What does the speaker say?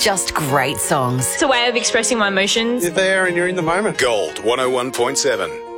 just great songs. It's a way of expressing my emotions. You're there and you're in the moment. Gold 101.7.